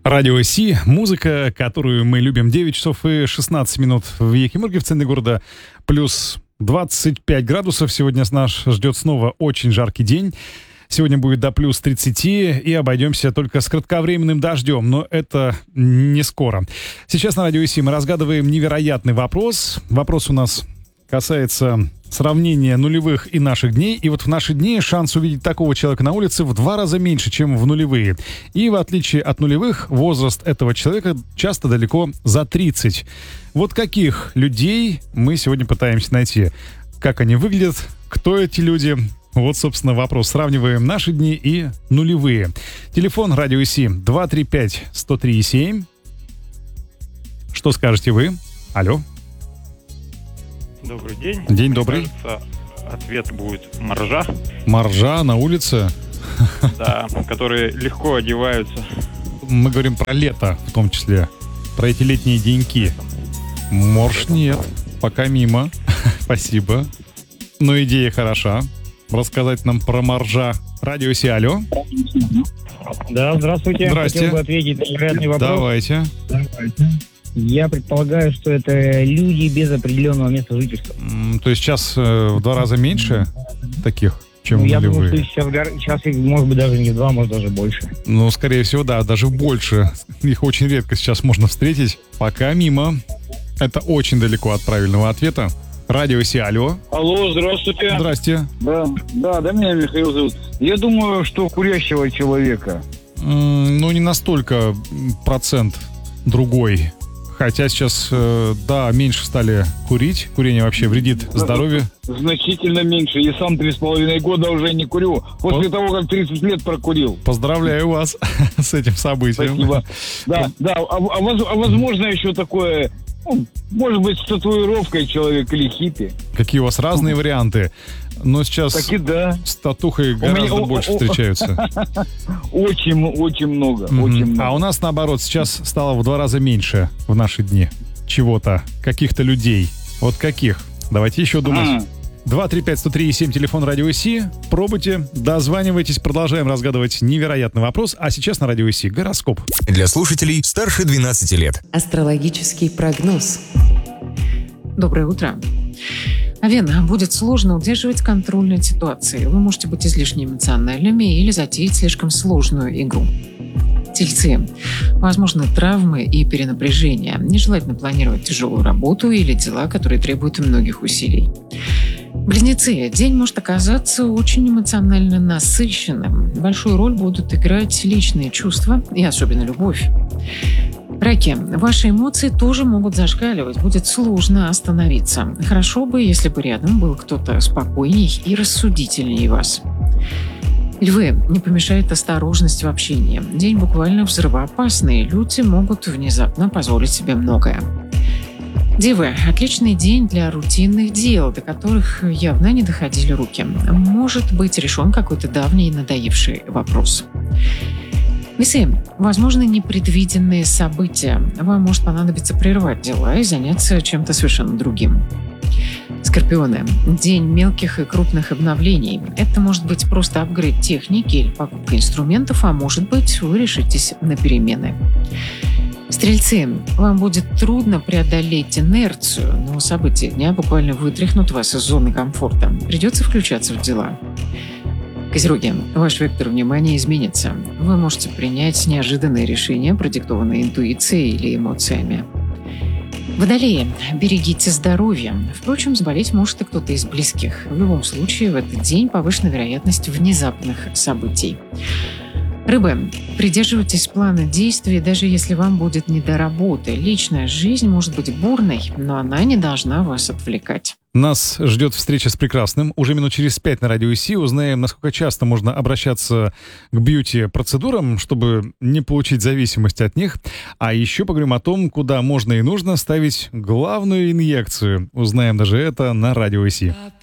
Радио Си, музыка, которую мы любим. 9 часов и 16 минут в Екимурге, в центре города, плюс 25 градусов. Сегодня нас ждет снова очень жаркий день. Сегодня будет до плюс 30 и обойдемся только с кратковременным дождем, но это не скоро. Сейчас на Радио Си мы разгадываем невероятный вопрос. Вопрос у нас касается сравнения нулевых и наших дней. И вот в наши дни шанс увидеть такого человека на улице в 2 раза меньше, чем в нулевые. И в отличие от нулевых, возраст этого человека часто далеко за 30. Вот каких людей мы сегодня пытаемся найти? Как они выглядят? Кто эти люди? Вот, собственно, вопрос. Сравниваем наши дни и нулевые. Телефон Радио Си 235-103-7. Что скажете вы? Алло. Добрый день. День Мне добрый. кажется, ответ будет моржа. Моржа на улице? Да, которые легко одеваются. Мы говорим про лето, в том числе. Про эти летние деньки. Морж нет. Пока мимо. Спасибо. Но идея хороша. Рассказать нам про моржа. Радио Си, алло. Да, здравствуйте. Здрасте. Хотел бы ответить на невероятный вопрос. Давайте. Я предполагаю, что это люди без определенного места жительства. То есть сейчас в 2 раза меньше таких, чем Я думаю, нулевые? что сейчас их может быть даже не в 2, может даже больше. Ну, скорее всего, да, даже больше. Их очень редко сейчас можно встретить. Пока мимо. Это очень далеко от правильного ответа. Радио Си, алло. Алло, здравствуйте. Здрасте. Да, меня Михаил зовут. Я думаю, что курящего человека. Ну, не настолько процент другой. Хотя сейчас, да, меньше стали курить. Курение вообще вредит здоровью. Значительно меньше. Я сам 3,5 года уже не курю. После того, как 30 лет прокурил. Поздравляю вас с этим событием. Спасибо. Да. А возможно еще такое, может быть, с татуировкой человек или хиппи. Какие у вас разные варианты. Но сейчас Так и да. с татухой гораздо больше встречаются. Очень много. Очень много. А у нас, наоборот, сейчас стало в 2 раза меньше в наши дни чего-то, каких-то людей. Вот каких? Давайте еще думать. 235-103-7, телефон Радио Си. Пробуйте, дозванивайтесь, продолжаем разгадывать невероятный вопрос. А сейчас на Радио Си гороскоп. Для слушателей старше 12 лет. Астрологический прогноз. Доброе утро. Овен, будет сложно удерживать контроль над ситуацией. Вы можете быть излишне эмоциональными или затеять слишком сложную игру. Тельцы. Возможны травмы и перенапряжение. Нежелательно планировать тяжелую работу или дела, которые требуют многих усилий. Близнецы. День может оказаться очень эмоционально насыщенным. Большую роль будут играть личные чувства и особенно любовь. Раки. Ваши эмоции тоже могут зашкаливать. Будет сложно остановиться. Хорошо бы, если бы рядом был кто-то спокойней и рассудительнее вас. Львы. Не помешает осторожность в общении. День буквально взрывоопасный. Люди могут внезапно позволить себе многое. Девы. Отличный день для рутинных дел, до которых явно не доходили руки. Может быть решен какой-то давний надоевший вопрос. Весы. Возможно, непредвиденные события. Вам может понадобиться прервать дела и заняться чем-то совершенно другим. Скорпионы. День мелких и крупных обновлений. Это может быть просто апгрейд техники или покупка инструментов, а может быть, вы решитесь на перемены. Стрельцы. Вам будет трудно преодолеть инерцию, но события дня буквально вытряхнут вас из зоны комфорта. Придется включаться в дела. Козероги. Ваш вектор внимания изменится. Вы можете принять неожиданные решения, продиктованные интуицией или эмоциями. Водолеи. Берегите здоровья. Впрочем, заболеть может и кто-то из близких. В любом случае, в этот день повышена вероятность внезапных событий. Рыбы. Придерживайтесь плана действий, даже если вам будет не до работы. Личная жизнь может быть бурной, но она не должна вас отвлекать. Нас ждет встреча с прекрасным. Уже минут через 5 на Радио Си узнаем, насколько часто можно обращаться к бьюти-процедурам, чтобы не получить зависимость от них. А еще поговорим о том, куда можно и нужно ставить главную инъекцию. Узнаем даже это на Радио Си.